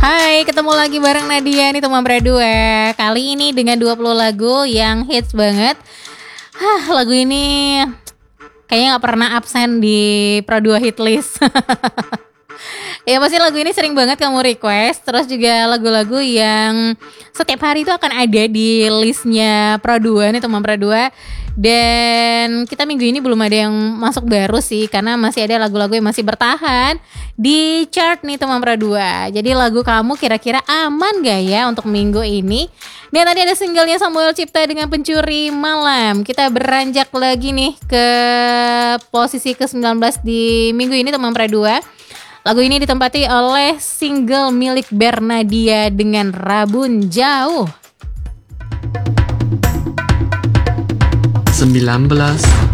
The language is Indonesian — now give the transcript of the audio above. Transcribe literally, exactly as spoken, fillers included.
Hai, ketemu lagi bareng Nadia nih teman Berdua. Kali ini dengan dua puluh lagu yang hits banget. Hah, lagu ini kayaknya gak pernah absen di Pro dua hit list. Ya pasti lagu ini sering banget kamu request. Terus juga lagu-lagu yang setiap hari itu akan ada di listnya Pro dua nih teman Pro dua. Dan kita minggu ini belum ada yang masuk baru sih, karena masih ada lagu-lagu yang masih bertahan di chart nih teman Pro dua. Jadi lagu kamu kira-kira aman gak ya untuk minggu ini? Dan tadi ada singlenya Samuel Cipta dengan Pencuri Malam. Kita beranjak lagi nih ke posisi ke sembilan belas di minggu ini teman Pro dua. Lagu ini ditempati oleh single milik Bernadia dengan Rabun Jauh. sembilan belas